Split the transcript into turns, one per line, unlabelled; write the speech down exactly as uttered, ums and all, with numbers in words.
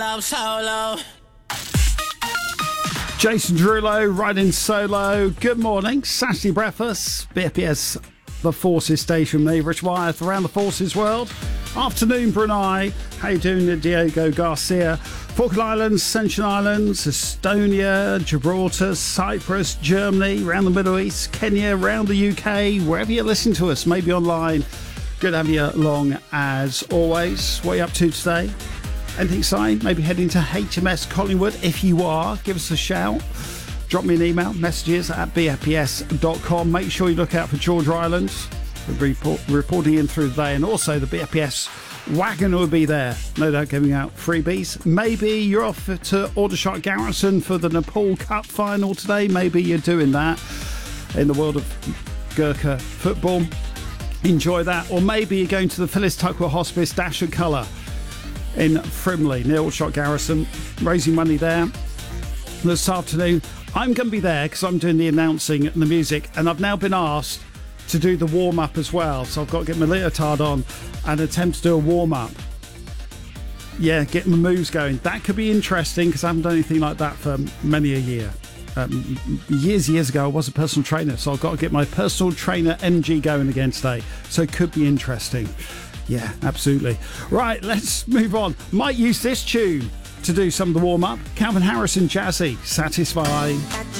Solo.
Jason Derulo riding solo. Good morning, Saturday breakfast. B F P S, the Forces station. Me, Rich Wyeth, around the Forces world. Afternoon, Brunei. How you doing, Diego Garcia? Falkland Islands, Ascension Islands, Estonia, Gibraltar, Cyprus, Germany, around the Middle East, Kenya, around the U K, wherever you listen to us, maybe online. Good to have you along as always. What are you up to today? Anything exciting? Maybe heading to H M S Collingwood. If you are, give us a shout. Drop me an email, messages at b f p s dot com. Make sure you look out for George Island. We'll be report, reporting in through the day, and also the B F P S wagon will be there. No doubt giving out freebies. Maybe you're off to Aldershot Garrison for the Nepal Cup final today. Maybe you're doing that in the world of Gurkha football. Enjoy that. Or maybe you're going to the Phyllis Tuckwell Hospice Dash of Colour in Frimley, near Aldershot Garrison, raising money there this afternoon. I'm going to be there because I'm doing the announcing and the music, and I've now been asked to do the warm-up as well, so I've got to get my leotard on and attempt to do a warm-up. Yeah, get my moves going. That could be interesting because I haven't done anything like that for many a year. Um, years years ago I was a personal trainer, so I've got to get my personal trainer M G going again today, so it could be interesting. Yeah, absolutely. Right, let's move on. Might use this tune to do some of the warm-up. Calvin Harris and Jazzy, Satisfy.